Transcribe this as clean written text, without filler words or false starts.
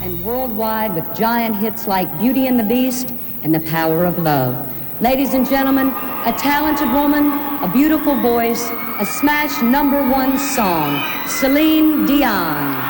and worldwide with giant hits like Beauty and the Beast and The Power of Love. Ladies and gentlemen, a talented woman, a beautiful voice, a smash #1 song, Celine Dion.